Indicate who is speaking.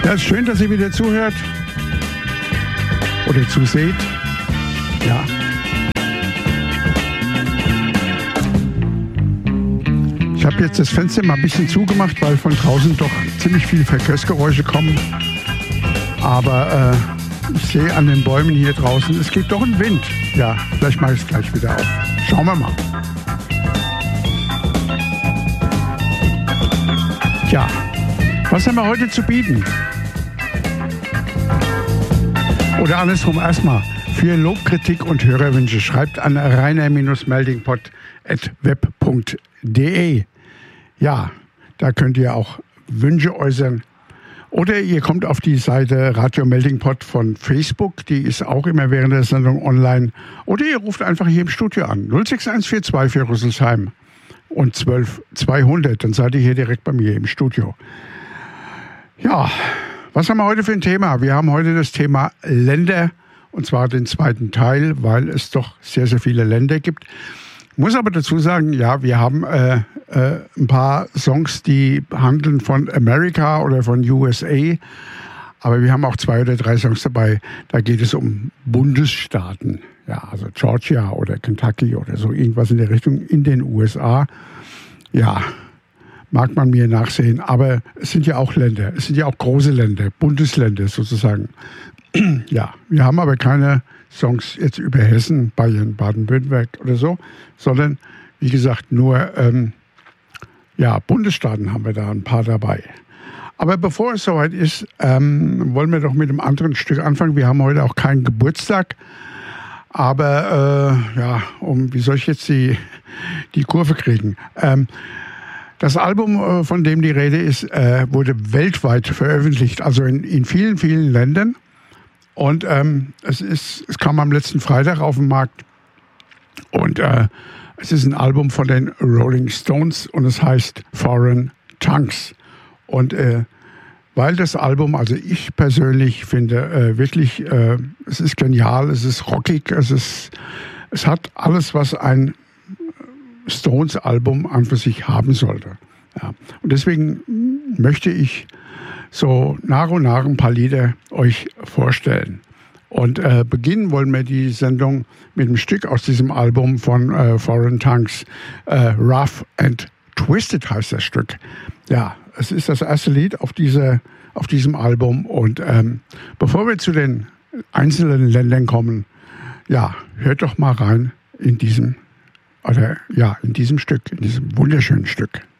Speaker 1: Ja, ist schön, dass ihr wieder zuhört oder zuseht. Ja. Ich habe jetzt das Fenster mal ein bisschen zugemacht, weil von draußen doch ziemlich viele Verkehrsgeräusche kommen. Aber ich sehe an den Bäumen hier draußen, es geht doch ein Wind. Ja, vielleicht mache ich es gleich wieder auf. Schauen wir mal. Tja, was haben wir heute zu bieten? Oder andersrum erstmal. Für Lob, Kritik und Hörerwünsche schreibt an rainer-meldingpod@web.de. Ja, da könnt ihr auch Wünsche äußern. Oder ihr kommt auf die Seite Radio Meldingpod von Facebook. Die ist auch immer während der Sendung online. Oder ihr ruft einfach hier im Studio an. 06142 für Rüsselsheim und 12200. Dann seid ihr hier direkt bei mir im Studio. Ja, was haben wir heute für ein Thema? Wir haben heute das Thema Länder, und zwar den zweiten Teil, weil es doch sehr, sehr viele Länder gibt. Ich muss aber dazu sagen, ja, wir haben ein paar Songs, die handeln von Amerika oder von USA, aber wir haben auch 2 oder 3 Songs dabei, da geht es um Bundesstaaten, ja, also Georgia oder Kentucky oder so, irgendwas in der Richtung in den USA. Ja, mag man mir nachsehen, aber es sind ja auch Länder, es sind ja auch große Länder, Bundesländer sozusagen. Ja, wir haben aber keine Songs jetzt über Hessen, Bayern, Baden-Württemberg oder so, sondern wie gesagt nur Bundesstaaten haben wir da ein paar dabei. Aber bevor es soweit ist, wollen wir doch mit einem anderen Stück anfangen. Wir haben heute auch keinen Geburtstag, aber wie soll ich jetzt die Kurve kriegen? Das Album, von dem die Rede ist, wurde weltweit veröffentlicht, also in vielen, vielen Ländern. Und es kam am letzten Freitag auf den Markt. Und es ist ein Album von den Rolling Stones und es heißt Foreign Tongues. Und weil das Album, also ich persönlich finde wirklich, es ist genial, es ist rockig, es hat alles, was ein Stones-Album an für sich haben sollte. Ja. Und deswegen möchte ich so nach und nach ein paar Lieder euch vorstellen. Und beginnen wollen wir die Sendung mit einem Stück aus diesem Album von Foreign Tongues. Rough and Twisted heißt das Stück. Ja, es ist das erste Lied auf diesem Album. Und bevor wir zu den einzelnen Ländern kommen, ja, hört doch mal rein in diesem Stück, in diesem wunderschönen Stück.